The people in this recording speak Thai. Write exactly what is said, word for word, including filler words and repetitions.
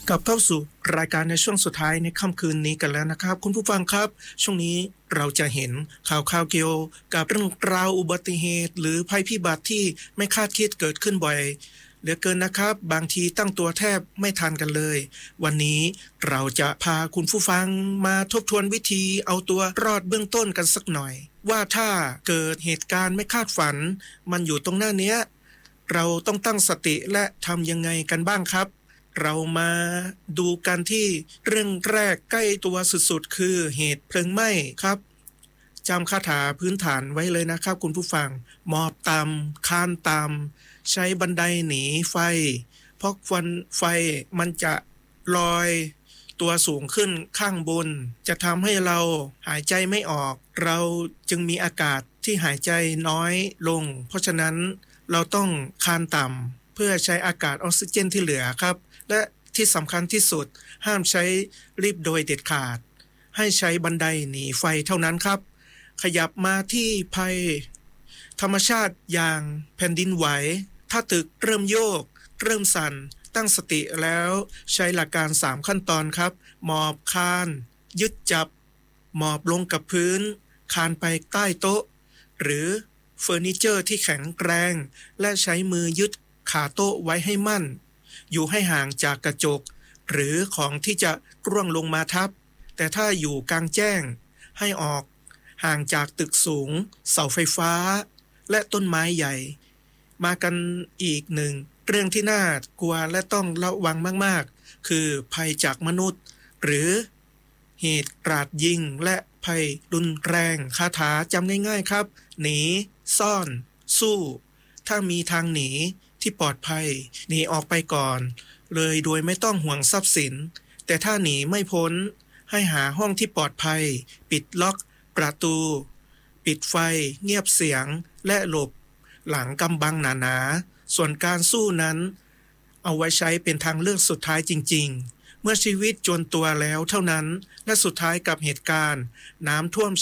กลับเข้าสู่รายการในช่วงสุดท้ายในค่ำคืนนี้กันแล้วนะครับคุณผู้ฟังครับช่วงนี้เราจะเห็นข่าวข่าวเกี่ยวกับเรื่องราวอุบัติเหตุหรือภัยพิบัติที่ไม่คาดคิดเกิดขึ้นบ่อยเหลือเกินนะครับบางทีตั้งตัวแทบไม่ทันกันเลยวันนี้เราจะพาคุณผู้ฟังมาทบทวนวิธีเอาตัวรอดเบื้องต้นกันสักหน่อยว่าถ้าเกิดเหตุการณ์ไม่คาดฝันมันอยู่ตรงหน้านี้เราต้องตั้งสติและทำยังไงกันบ้างครับเรามาดูกันที่เรื่องแรกใกล้ตัวสุดๆคือเหตุเพลิงไหม้ครับจำคาถาพื้นฐานไว้เลยนะครับคุณผู้ฟังหมอบต่ำคานต่ำใช้บันไดหนีไฟเพราะควันไฟมันจะลอยตัวสูงขึ้นข้างบนจะทำให้เราหายใจไม่ออกเราจึงมีอากาศที่หายใจน้อยลงเพราะฉะนั้นเราต้องคานต่ำเพื่อใช้อากาศออกซิเจนที่เหลือครับและที่สำคัญที่สุดห้ามใช้ลิฟต์โดยเด็ดขาดให้ใช้บันไดหนีไฟเท่านั้นครับขยับมาที่ภัยธรรมชาติอย่างแผ่นดินไหวถ้าตึกเริ่มโยกเริ่มสั่นตั้งสติแล้วใช้หลักการสามขั้นตอนครับหมอบคานยึดจับหมอบลงกับพื้นคานไปใต้โต๊ะหรือเฟอร์นิเจอร์ที่แข็งแรงและใช้มือยึดขาโต๊ะไว้ให้มั่นอยู่ให้ห่างจากกระจกหรือของที่จะร่วงลงมาทับแต่ถ้าอยู่กลางแจ้งให้ออกห่างจากตึกสูงเสาไฟฟ้าและต้นไม้ใหญ่มากันอีกหนึ่งเรื่องที่น่ากลัวและต้องระวังมากๆคือภัยจากมนุษย์หรือเหตุกราดยิงและภัยรุนแรงคาถาจำง่ายๆครับหนีซ่อนสู้ถ้ามีทางหนีที่ปลอดภัยหนีออกไปก่อนเลยโดยไม่ต้องห่วงทรัพย์สินแต่ถ้าหนีไม่พ้นให้หาห้องที่ปลอดภัยปิดล็อกประตูปิดไฟเงียบเสียงและหลบหลังกำบังหนาๆส่วนการสู้นั้นเอาไว้ใช้เป็นทางเลือกสุดท้ายจริงๆเมื่อชีวิตจนตัวแล้วเท่านั้นและสุดท้ายกับเหตุการณ์น้ำท่วม